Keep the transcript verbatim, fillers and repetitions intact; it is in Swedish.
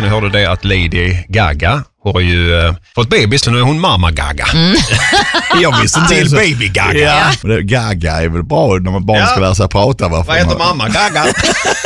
Ni hörde det att Lady Gaga har ju uh, fått bebis, så nu är hon mamma Gaga. Mm. Jag visste inte till så. baby Gaga. Ja. Men det, Gaga är väl bra när man barn ja. ska lära sig prata. Vad heter mamma Gaga?